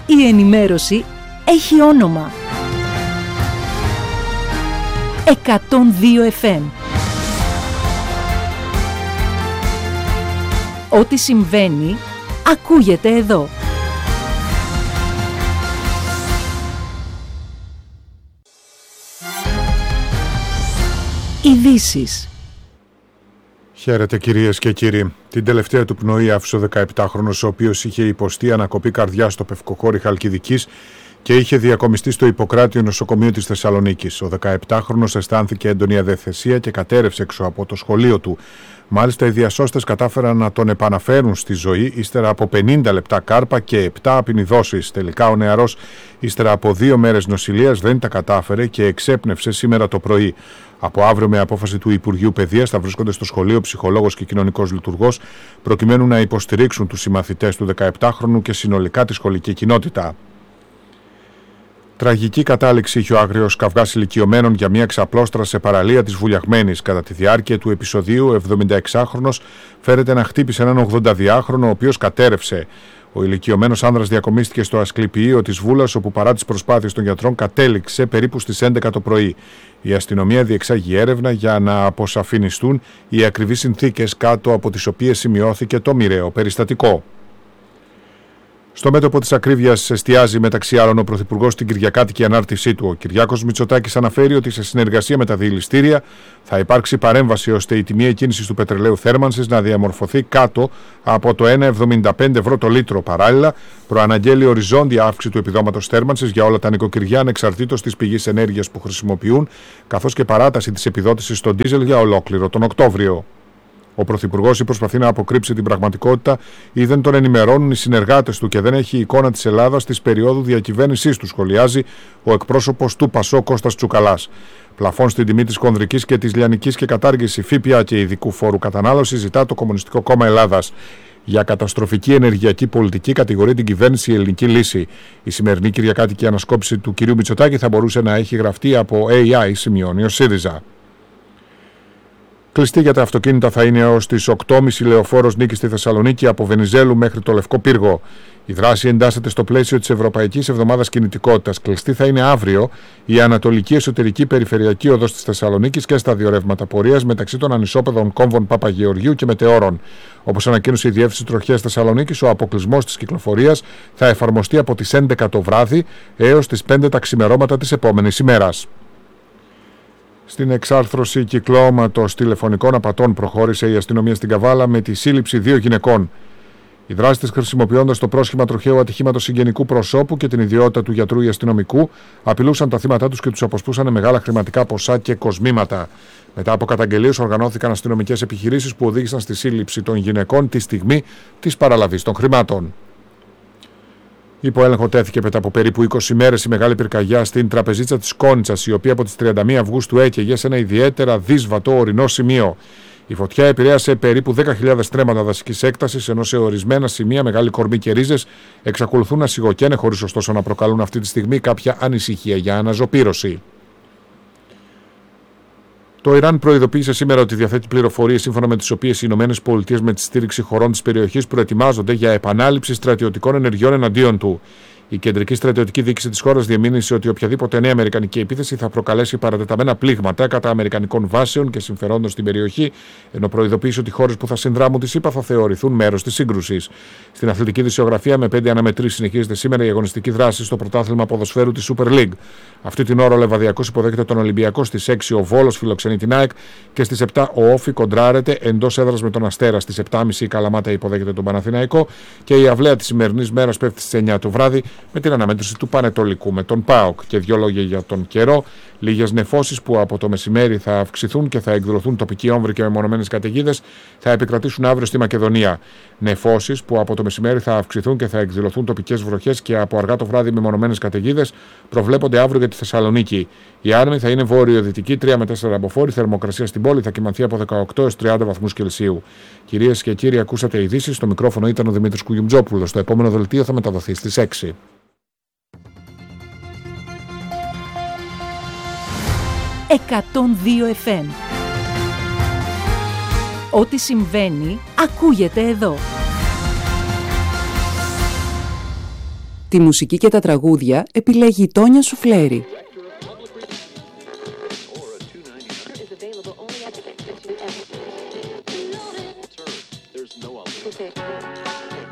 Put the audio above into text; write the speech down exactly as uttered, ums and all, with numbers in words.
Η ενημέρωση έχει όνομα. εκατόν δύο εφ εμ. Ό,τι συμβαίνει, ακούγεται εδώ. Ειδήσεις. Χαίρετε κυρίες και κύριοι. Την τελευταία του πνοή άφησε ο δεκαεπτάχρονος, ο οποίος είχε υποστεί ανακοπή καρδιάς στο Πευκοχώρι Χαλκιδικής και είχε διακομιστεί στο Ιπποκράτιο νοσοκομείο της Θεσσαλονίκης. Ο δεκαεπτάχρονος αισθάνθηκε έντονη αδεθεσία και κατέρευσε έξω από το σχολείο του. Μάλιστα, οι διασώστες κατάφεραν να τον επαναφέρουν στη ζωή ύστερα από πενήντα λεπτά κάρπα και επτά απεινιδώσεις. Τελικά, ο νεαρός, ύστερα από δύο μέρες νοσηλείας, δεν τα κατάφερε και εξέπνευσε σήμερα το πρωί. Από αύριο, με απόφαση του Υπουργείου Παιδείας, θα βρίσκονται στο σχολείο ψυχολόγος και κοινωνικός λειτουργός, προκειμένου να υποστηρίξουν τους συμμαθητές του δεκαεπτάχρονου και συνολικά τη σχολική κοινότητα. Τραγική κατάληξη είχε ο άγριος καυγάς ηλικιωμένων για μια ξαπλώστρα σε παραλία της Βουλιαγμένης. Κατά τη διάρκεια του επεισοδίου, ο εβδομηνταεξάχρονος φέρεται να χτύπησε έναν ογδονταδυάχρονο, ο οποίος κατέρευσε. Ο ηλικιωμένος άνδρας διακομίστηκε στο ασκληπιείο της Βούλας, όπου παρά τις προσπάθειες των γιατρών κατέληξε περίπου στις έντεκα το πρωί. Η αστυνομία διεξάγει έρευνα για να αποσαφινιστούν οι ακριβείς συνθήκες κάτω από τις οποίες σημειώθηκε το μοιραίο περιστατικό. Στο μέτωπο της ακρίβειας εστιάζει μεταξύ άλλων ο Πρωθυπουργός στην Κυριακάτικη ανάρτησή του. Ο Κυριάκος Μητσοτάκης αναφέρει ότι σε συνεργασία με τα διελιστήρια θα υπάρξει παρέμβαση ώστε η τιμή εκκίνησης του πετρελαίου θέρμανσης να διαμορφωθεί κάτω από το ένα κόμμα εβδομήντα πέντε ευρώ το λίτρο. Παράλληλα, προαναγγέλει οριζόντια αύξηση του επιδόματος θέρμανσης για όλα τα νοικοκυριά ανεξαρτήτως της πηγής ενέργειας που χρησιμοποιούν, καθώς και παράταση της επιδότησης στο ντίζελ για ολόκληρο τον Οκτώβριο. Ο Πρωθυπουργός προσπαθεί να αποκρύψει την πραγματικότητα ή δεν τον ενημερώνουν οι συνεργάτες του και δεν έχει εικόνα της Ελλάδας της περίοδου διακυβέρνησής του, σχολιάζει ο εκπρόσωπος του Πασό Κώστας Τσουκαλάς. Πλαφών στην τιμή της κονδρικής και της λιανικής και κατάργηση ΦΠΑ και ειδικού φόρου κατανάλωση ζητά το Κομμουνιστικό Κόμμα Ελλάδας. Για καταστροφική ενεργειακή πολιτική κατηγορεί την κυβέρνηση η Ελληνική Λύση. Η σημερινή κυριακάτικη ανασκόπηση του κυρίου Μητσοτάκη θα μπορούσε να έχει γραφτεί από έι άι, σημειώνει ο ΣΥΡΙΖΑ. Κλειστή για τα αυτοκίνητα θα είναι έως τις οκτώ και μισή λεωφόρος Νίκης στη Θεσσαλονίκη από Βενιζέλου μέχρι το Λευκό Πύργο. Η δράση εντάσσεται στο πλαίσιο της Ευρωπαϊκής Εβδομάδας Κινητικότητας. Κλειστή θα είναι αύριο η Ανατολική Εσωτερική Περιφερειακή Οδός της Θεσσαλονίκης και στα δύο ρεύματα πορείας μεταξύ των ανισόπεδων κόμβων Παπαγεωργίου και Μετεώρων. Όπως ανακοίνωσε η Διεύθυνση Τροχέας Θεσσαλονίκης, ο αποκλεισμός της κυκλοφορίας θα εφαρμοστεί από τις έντεκα το βράδυ έως τις πέντε τα ξημερώματα της επόμενης ημέρας. Στην εξάρθρωση κυκλώματος τηλεφωνικών απατών προχώρησε η αστυνομία στην Καβάλα με τη σύλληψη δύο γυναικών. Οι δράστες, χρησιμοποιώντας το πρόσχημα τροχαίου ατυχήματος συγγενικού προσώπου και την ιδιότητα του γιατρού ή αστυνομικού, απειλούσαν τα θύματα τους και τους αποσπούσαν μεγάλα χρηματικά ποσά και κοσμήματα. Μετά από καταγγελίες, οργανώθηκαν αστυνομικές επιχειρήσεις που οδήγησαν στη σύλληψη των γυναικών τη στιγμή της παραλαβής των χρημάτων. Υπό έλεγχο τέθηκε μετά από περίπου είκοσι μέρες η μεγάλη πυρκαγιά στην τραπεζίτσα της Κόνιτσας, η οποία από τις τριάντα μία Αυγούστου έκαιγε σε ένα ιδιαίτερα δύσβατο ορεινό σημείο. Η φωτιά επηρέασε περίπου δέκα χιλιάδες στρέμματα δασικής έκτασης, ενώ σε ορισμένα σημεία μεγάλη κορμί και ρίζες εξακολουθούν να σιγοκαίνε, χωρίς ωστόσο να προκαλούν αυτή τη στιγμή κάποια ανησυχία για αναζωπήρωση. Το Ιράν προειδοποίησε σήμερα ότι διαθέτει πληροφορίες σύμφωνα με τις οποίες οι ΗΠΑ, με τη στήριξη χωρών της περιοχής, προετοιμάζονται για επανάληψη στρατιωτικών ενεργειών εναντίον του. Η κεντρική στρατιωτική διοίκηση της χώρας διεμήνυσε ότι οποιαδήποτε νέα αμερικανική επίθεση θα προκαλέσει παρατεταμένα πλήγματα κατά αμερικανικών βάσεων και συμφερόντων στην περιοχή, ενώ προειδοποίησε ότι οι χώρες που θα συνδράμουν τη ΣΥΠΑ θα θεωρηθούν μέρος της σύγκρουσης. Στην αθλητική δισιογραφία, με πέντε αναμετρήσεις, συνεχίζεται σήμερα η αγωνιστική δράση στο πρωτάθλημα ποδοσφαίρου της Super League. Αυτή την ώρα ο Λεβαδιακός υποδέχεται τον Ολυμπιακό, στις έξι ο Βόλος φιλοξενεί την ΑΕΚ και στις επτά ο Όφι κοντράρεται εντός έδρας με τον Αστέρα. Στις επτά και μισή η Καλαμάτα υποδέχεται τον Παναθηναϊκό και η αυλαία της σημερινής μέρας πέφτει στις εννιά το βράδυ με την αναμέτρηση του Πανετολικού με τον ΠΑΟΚ. Και δύο λόγια για τον καιρό. Λίγες νεφώσεις που από το μεσημέρι θα αυξηθούν και θα εκδηλωθούν τοπικοί όμβροι και μεμονωμένες καταιγίδες θα επικρατήσουν αύριο στη Μακεδονία. Νεφώσεις που από το μεσημέρι θα αυξηθούν και θα εκδηλωθούν τοπικές βροχές και από αργά το βράδυ μεμονωμένες καταιγίδες προβλέπονται αύριο για τη Θεσσαλονίκη. Η άνεμη θα είναι βόρειο-δυτική, τρία με τέσσερα αποφόρη. Η θερμοκρασία στην πόλη θα κυμανθεί από δεκαοκτώ έως τριάντα βαθμούς Κελσίου. Κυρίες και κύριοι, ακούσατε ειδήσεις. Στο μικρόφωνο ήταν ο Δημήτρης Κουγιουμτζόπουλος. Το επόμενο δελτίο θα μεταδοθεί στις έξι. εκατόν δύο εφ εμ. Ό,τι συμβαίνει, ακούγεται εδώ. Τη μουσική και τα τραγούδια επιλέγει η Τόνια Σουφλέρη.